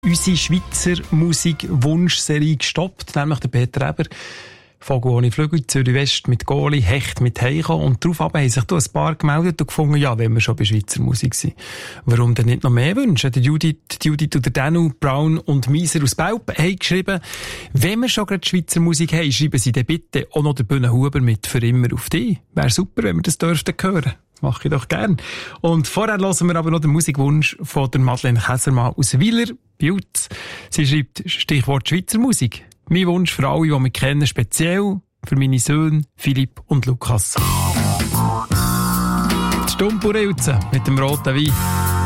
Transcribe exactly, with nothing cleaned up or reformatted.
unsere Schweizer Musik-Wunschserie gestoppt, nämlich der Peter Eber. Vogel ohne Flügel, Zürich West mit Goli, Hecht mit Heiko. Und darauf haben sich da ein paar gemeldet und gefunden, ja, wenn wir schon bei Schweizer Musik sind, warum denn nicht noch mehr wünschen? Der Judith, die Judith und der Danu, Brown und Mieser aus Belp haben geschrieben, wenn wir schon gerade Schweizer Musik haben, schreiben sie dann bitte auch noch den Bühne Huber mit «Für immer auf dich». Wäre super, wenn wir das dürften hören. Mache ich doch gern. Und vorher hören wir aber noch den Musikwunsch von der Madeleine Käsermann aus Weiler, Biutz. Sie schreibt Stichwort Schweizer Musik. Mein Wunsch für alle, die mich kennen, speziell für meine Söhne Philipp und Lukas. Die Stumpurilze mit dem roten Wein.